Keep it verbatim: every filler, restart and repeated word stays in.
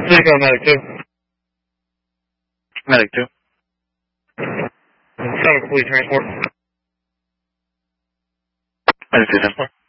Please go medic two. Medic two. Seven police transport. Medic two, ten four.